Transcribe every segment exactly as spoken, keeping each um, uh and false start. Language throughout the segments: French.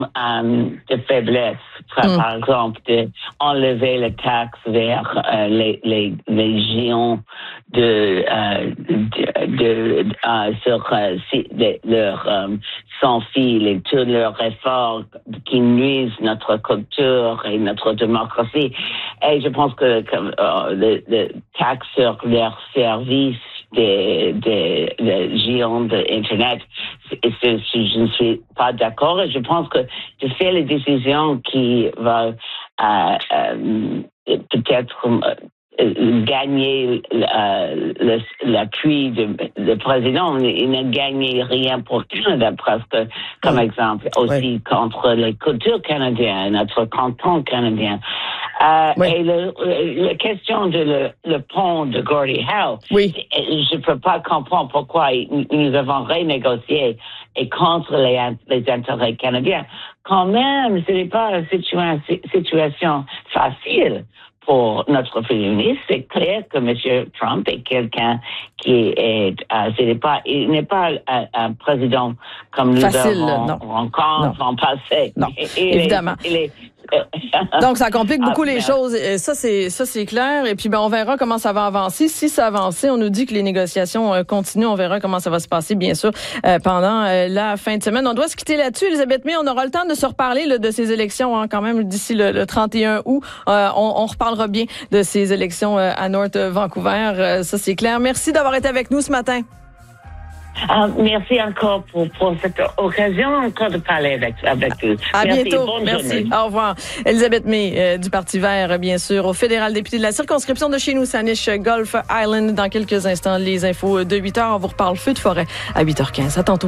Um, de faiblesse, par, mm. par exemple, d'enlever la taxe vers euh, les, les, les géants de, euh, de, de, de euh, sur euh, si, de, leur euh, sans fil et tous leurs efforts qui nuisent notre culture et notre démocratie. Et je pense que, que euh, le, le taxe sur leurs services des, des, des géants d'Internet, je ne suis pas d'accord. Et je pense que de faire les décisions qui vont euh, euh, peut-être euh, gagner euh, l'appui du président, il n'a gagné rien pour le Canada, presque, comme oui. exemple, aussi oui. contre les cultures canadiennes, notre canton canadien. Euh, oui. Et le, le, la question de le, le pont de Gordie Howe, oui. je ne peux pas comprendre pourquoi nous avons renégocié et contre les, les intérêts canadiens. Quand même, ce n'est pas une situa- situation facile pour notre Premier ministre. C'est clair que M. Trump est quelqu'un qui est, euh, ce n'est pas, il n'est pas un, un président comme nous facile, avons encore en passé. Non, il évidemment. Est, il est, Donc, ça complique beaucoup ah, les choses. Ça, c'est, ça, c'est clair. Et puis, ben, on verra comment ça va avancer. Si ça avance, on nous dit que les négociations euh, continuent. On verra comment ça va se passer, bien sûr, euh, pendant euh, la fin de semaine. On doit se quitter là-dessus, Elisabeth May. On aura le temps de se reparler là, de ces élections hein, quand même d'ici le, le trente et un août. Euh, on, on reparlera bien de ces élections euh, à North Vancouver. Euh, ça, c'est clair. Merci d'avoir été avec nous ce matin. Ah, merci encore pour, pour cette occasion encore de parler avec, avec vous. À merci, bientôt. Bonne merci. Journée. Au revoir. Elisabeth May euh, du Parti vert, bien sûr, au fédéral député de la circonscription de chez nous, Saanich Gulf Island. Dans quelques instants, les infos de huit heures. On vous reparle feu de forêt à huit heures quinze. À tantôt.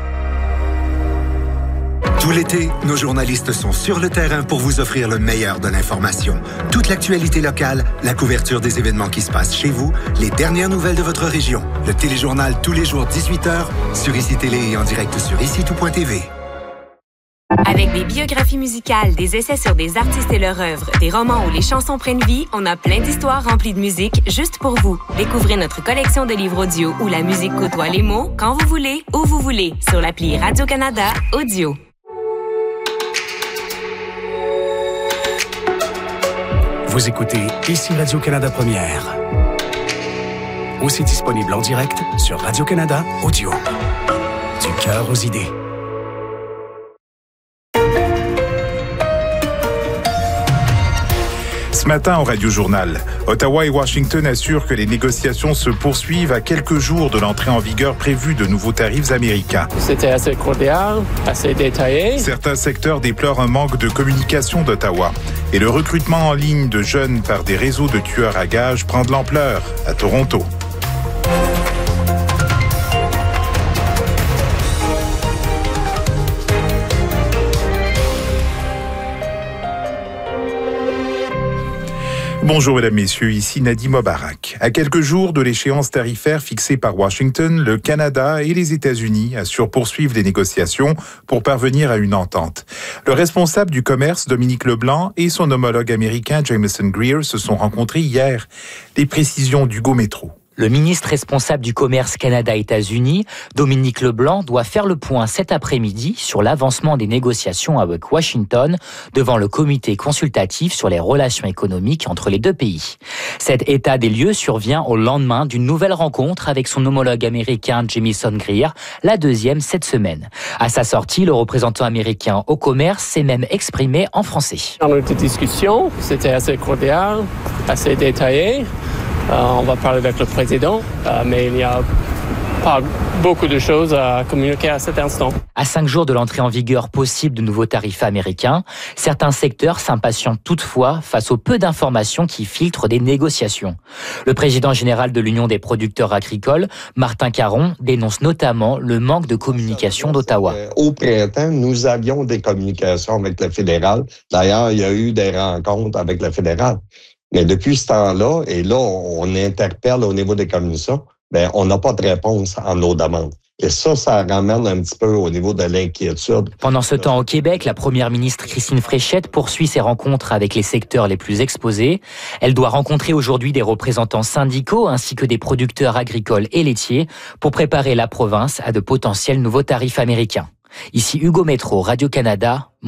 Tout l'été, nos journalistes sont sur le terrain pour vous offrir le meilleur de l'information. Toute l'actualité locale, la couverture des événements qui se passent chez vous, les dernières nouvelles de votre région. Le téléjournal tous les jours dix-huit heures sur I C Télé et en direct sur ici tout point t v. Avec des biographies musicales, des essais sur des artistes et leur œuvre, des romans où les chansons prennent vie, on a plein d'histoires remplies de musique juste pour vous. Découvrez notre collection de livres audio où la musique côtoie les mots quand vous voulez, où vous voulez, sur l'appli Radio-Canada Audio. Vous écoutez ici Radio-Canada Première. Aussi disponible en direct sur Radio-Canada Audio. Du cœur aux idées. Ce matin au Radio-Journal, Ottawa et Washington assurent que les négociations se poursuivent à quelques jours de l'entrée en vigueur prévue de nouveaux tarifs américains. C'était assez cordial, assez détaillé. Certains secteurs déplorent un manque de communication d'Ottawa. Et le recrutement en ligne de jeunes par des réseaux de tueurs à gages prend de l'ampleur à Toronto. Bonjour mesdames, messieurs, ici Nadim Mobarak. À quelques jours de l'échéance tarifaire fixée par Washington, le Canada et les États-Unis assurent poursuivre les négociations pour parvenir à une entente. Le responsable du commerce, Dominique Leblanc, et son homologue américain, Jameson Greer, se sont rencontrés hier. Les précisions d'Hugo Métro. Le ministre responsable du commerce Canada-États-Unis, Dominique Leblanc, doit faire le point cet après-midi sur l'avancement des négociations avec Washington devant le comité consultatif sur les relations économiques entre les deux pays. Cet état des lieux survient au lendemain d'une nouvelle rencontre avec son homologue américain Jameson Greer, la deuxième cette semaine. À sa sortie, le représentant américain au commerce s'est même exprimé en français. Dans notre discussion, c'était assez cordial, assez détaillé. Euh, on va parler avec le président, euh, mais il n'y a pas beaucoup de choses à communiquer à cet instant. À cinq jours de l'entrée en vigueur possible de nouveaux tarifs américains, certains secteurs s'impatientent toutefois face au peu d'informations qui filtrent des négociations. Le président général de l'Union des producteurs agricoles, Martin Caron, dénonce notamment le manque de communication d'Ottawa. Au printemps, nous avions des communications avec le fédéral. D'ailleurs, il y a eu des rencontres avec le fédéral. Mais depuis ce temps-là, et là, on interpelle au niveau des commissions, ben, on n'a pas de réponse à nos demandes. Et ça, ça ramène un petit peu au niveau de l'inquiétude. Pendant ce temps, au Québec, la première ministre Christine Fréchette poursuit ses rencontres avec les secteurs les plus exposés. Elle doit rencontrer aujourd'hui des représentants syndicaux ainsi que des producteurs agricoles et laitiers pour préparer la province à de potentiels nouveaux tarifs américains. Ici Hugo Métro, Radio-Canada.